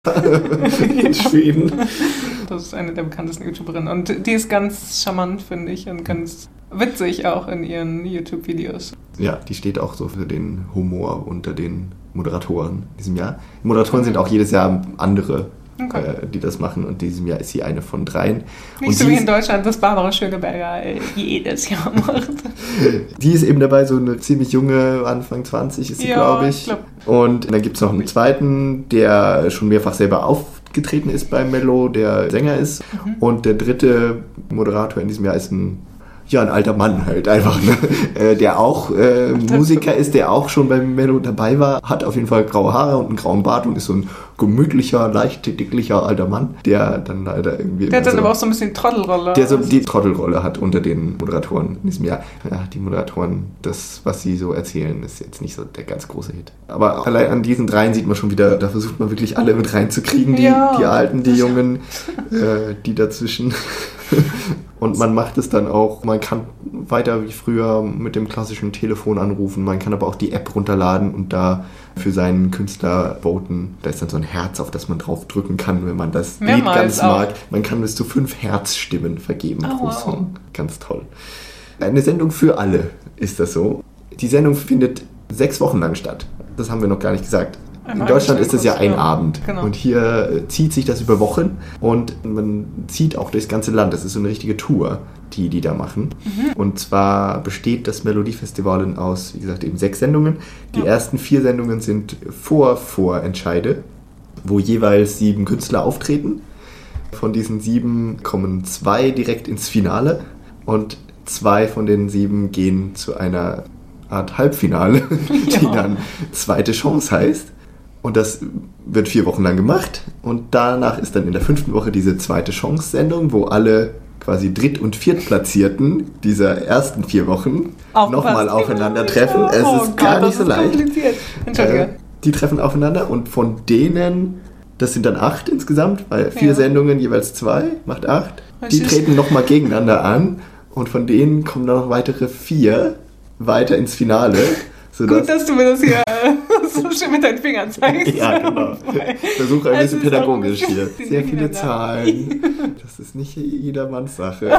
in Schweden. Das ist eine der bekanntesten YouTuberinnen. Und die ist ganz charmant, finde ich, und ganz witzig auch in ihren YouTube-Videos. Ja, die steht auch so für den Humor unter den Moderatoren in diesem Jahr. Die Moderatoren sind auch jedes Jahr andere, die das machen. Und in diesem Jahr ist sie eine von 3. Nicht und so wie in Deutschland, das Barbara Schöneberger jedes Jahr macht. Die ist eben dabei, so eine ziemlich junge, Anfang 20 ist sie, glaube ich. Und dann gibt es noch einen zweiten, der schon mehrfach selber aufgetreten ist bei Mello, der Sänger ist. Und der dritte Moderator in diesem Jahr ist ein alter Mann halt einfach, ne? Der auch Musiker ist, der auch schon beim Mello dabei war, hat auf jeden Fall graue Haare und einen grauen Bart und ist so ein gemütlicher, leicht dicklicher alter Mann, der dann leider irgendwie... Der hat dann aber auch so ein bisschen die Trottelrolle. Der so die Trottelrolle hat unter den Moderatoren in diesem Jahr. Ja, die Moderatoren, das, was sie so erzählen, ist jetzt nicht so der ganz große Hit. Aber allein an diesen 3 sieht man schon wieder, da versucht man wirklich alle mit reinzukriegen, die Alten, die Jungen, die dazwischen... Und man macht es dann auch, man kann weiter wie früher mit dem klassischen Telefon anrufen, man kann aber auch die App runterladen und da für seinen Künstler voten. Da ist dann so ein Herz, auf das man drauf drücken kann, wenn man das Lied ganz mag. Man kann bis zu 5 Herzstimmen vergeben pro Song. Ganz toll. Eine Sendung für alle ist das so. Die Sendung findet 6 Wochen lang statt. Das haben wir noch gar nicht gesagt. In Deutschland ist es ja ein Abend. Genau. Und hier zieht sich das über Wochen und man zieht auch durchs ganze Land. Das ist so eine richtige Tour, die da machen. Und zwar besteht das Melodiefestival aus, wie gesagt, eben 6 Sendungen. Die ersten 4 Sendungen sind Vorentscheide, wo jeweils 7 Künstler auftreten. Von diesen 7 kommen 2 direkt ins Finale und 2 von den 7 gehen zu einer Art Halbfinale, die dann zweite Chance heißt. Und das wird 4 Wochen lang gemacht. Und danach ist dann in der 5. Woche diese zweite Chance-Sendung, wo alle quasi Dritt- und Viertplatzierten dieser ersten 4 Wochen nochmal aufeinandertreffen. Es ist gar nicht so leicht. Entschuldige. Die treffen aufeinander und von denen, das sind dann 8 insgesamt, weil 4 Sendungen, jeweils 2, macht 8. Die treten nochmal gegeneinander an und von denen kommen dann noch weitere 4 weiter ins Finale. Gut, dass du mir das hier so schön mit deinen Fingern zeigst. Ja, genau. Ich versuche ein bisschen pädagogisch hier. Sehr viele Zahlen. Das ist nicht jedermanns Sache.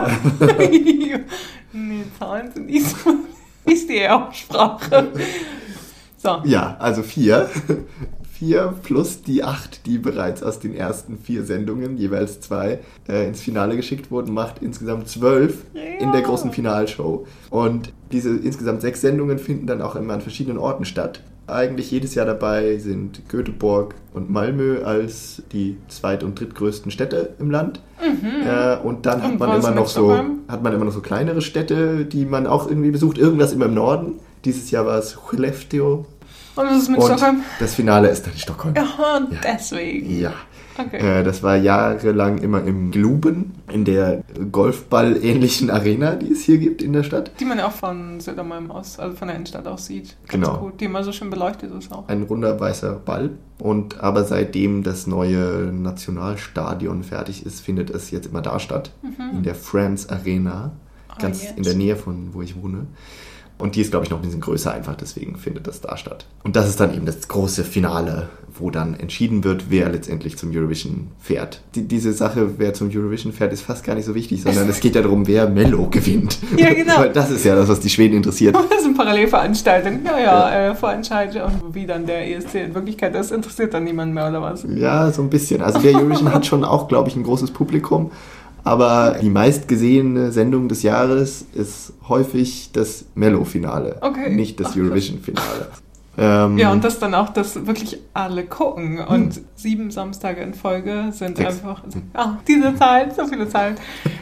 Nee, Zahlen sind nicht so. Ist die Aussprache. So. Ja, also 4. 4 plus die 8, die bereits aus den ersten 4 Sendungen, jeweils 2, ins Finale geschickt wurden, macht insgesamt 12 in der großen Finalshow. Und diese insgesamt 6 Sendungen finden dann auch immer an verschiedenen Orten statt. Eigentlich jedes Jahr dabei sind Göteborg und Malmö als die zweit- und drittgrößten Städte im Land. Und dann hat man immer noch so kleinere Städte, die man auch irgendwie besucht. Irgendwas immer im Norden. Dieses Jahr war es Skellefteå. Und was ist mit Stockholm? Das Finale ist dann Stockholm. Ja, deswegen. Ja. Okay. Das war jahrelang immer im Gluben, in der Golfball-ähnlichen Arena, die es hier gibt in der Stadt. Die man ja auch von Södermalm aus, also von der Innenstadt aus sieht. Ganz genau. Gut, die immer so schön beleuchtet ist auch. Ein runder weißer Ball. Aber seitdem das neue Nationalstadion fertig ist, findet es jetzt immer da statt. In der France Arena. Ganz in der Nähe von, wo ich wohne. Und die ist, glaube ich, noch ein bisschen größer einfach, deswegen findet das da statt. Und das ist dann eben das große Finale, wo dann entschieden wird, wer letztendlich zum Eurovision fährt. Diese Sache, wer zum Eurovision fährt, ist fast gar nicht so wichtig, sondern es geht ja darum, wer Mello gewinnt. Ja, genau. Weil das ist ja das, was die Schweden interessiert. Das sind Parallelveranstaltungen. Vorentscheide und wie dann der ESC in Wirklichkeit ist, interessiert dann niemand mehr, oder was? Ja, so ein bisschen. Also der Eurovision hat schon auch, glaube ich, ein großes Publikum. Aber die meistgesehene Sendung des Jahres ist häufig das Mello-Finale, nicht das Eurovision-Finale. Ja, und das dann auch, dass wirklich alle gucken. Und 7 Samstage in Folge sind 6. einfach... diese Zahlen, so viele Zahlen.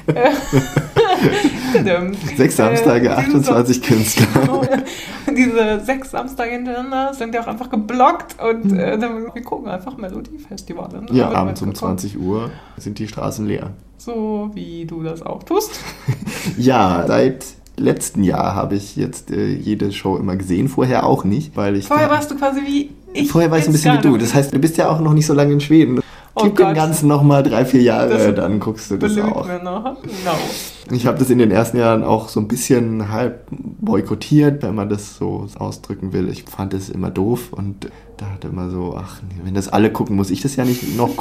6 Samstage, 28 Künstler. Diese 6 Samstage hintereinander sind ja auch einfach geblockt und wir gucken einfach Melodiefestivale. Ja, abends um 20 Uhr sind die Straßen leer. So wie du das auch tust. Ja, seit letzten Jahr habe ich jetzt jede Show immer gesehen, vorher auch nicht, weil ich... Vorher warst du quasi wie ich. Vorher war ich ein bisschen wie du, das heißt, du bist ja auch noch nicht so lange in Schweden. Gib dem Ganzen nochmal 3-4 Jahre, dann guckst du das auch. Mir noch. No. Ich habe das in den ersten Jahren auch so ein bisschen halb boykottiert, wenn man das so ausdrücken will. Ich fand es immer doof und dachte immer so, ach, wenn das alle gucken, muss ich das ja nicht noch